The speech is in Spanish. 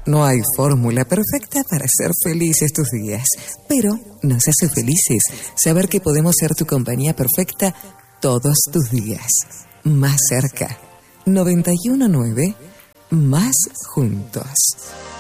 No hay fórmula perfecta para ser feliz estos días, pero nos hace felices saber que podemos ser tu compañía perfecta todos tus días. Más cerca. 91.9, más juntos.